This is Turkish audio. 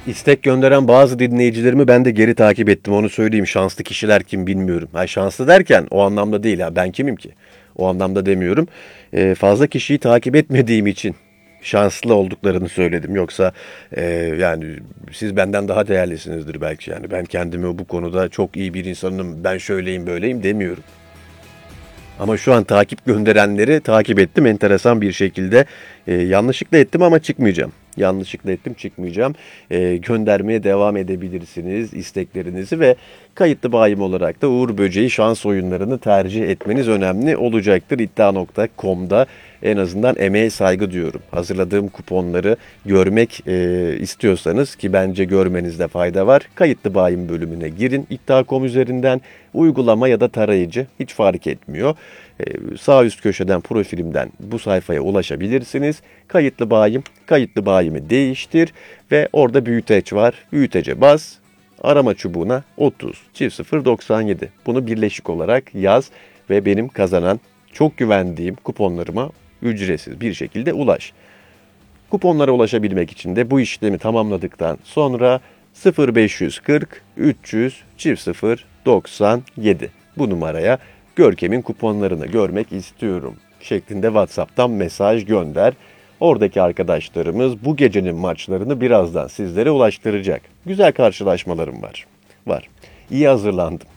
İstek gönderen bazı dinleyicilerimi ben de geri takip ettim, onu söyleyeyim. Şanslı kişiler kim bilmiyorum. Ha, şanslı derken o anlamda değil, ha ben kimim ki? O anlamda demiyorum. Fazla kişiyi takip etmediğim için şanslı olduklarını söyledim. Yoksa yani siz benden daha değerlisinizdir belki yani. Ben kendimi bu konuda çok iyi bir insanım, ben şöyleyim böyleyim demiyorum. Ama şu an takip gönderenleri takip ettim enteresan bir şekilde. Yanlışlıkla ettim ama çıkmayacağım. Yanlışlıkla ettim, çıkmayacağım. Göndermeye devam edebilirsiniz isteklerinizi ve kayıtlı bayim olarak da Uğur Böceği şans oyunlarını tercih etmeniz önemli olacaktır. İddia.com'da en azından emeğe saygı diyorum. Hazırladığım kuponları görmek istiyorsanız, ki bence görmenizde fayda var, kayıtlı bayim bölümüne girin. İddia.com üzerinden uygulama ya da tarayıcı hiç fark etmiyor. Sağ üst köşeden profilimden bu sayfaya ulaşabilirsiniz. Kayıtlı bayim, kayıtlı bayimi değiştir ve orada büyüteç var. Büyütece bas. Arama çubuğuna 30 çift 0 97. Bunu birleşik olarak yaz ve benim kazanan, çok güvendiğim kuponlarıma ücretsiz bir şekilde ulaş. Kuponlara ulaşabilmek için de bu işlemi tamamladıktan sonra 0540 300 çift 0 97 bu numaraya Görkem'in kuponlarını görmek istiyorum şeklinde WhatsApp'tan mesaj gönder. Oradaki arkadaşlarımız bu gecenin maçlarını birazdan sizlere ulaştıracak. Güzel karşılaşmalarım var. Var. İyi hazırlandım.